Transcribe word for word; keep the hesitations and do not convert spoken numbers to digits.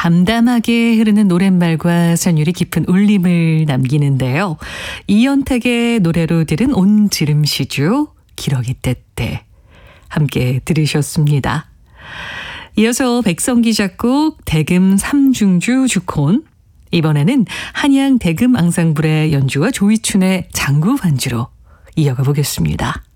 담담하게 흐르는 노랫말과 선율이 깊은 울림을 남기는데요. 이연택의 노래로 들은 온지름시죠. 기러기 떼떼 함께 들으셨습니다. 이어서 백성기 작곡 대금 삼중주 주콘, 이번에는 한양 대금 앙상블의 연주와 조이춘의 장구 반주로 이어가 보겠습니다.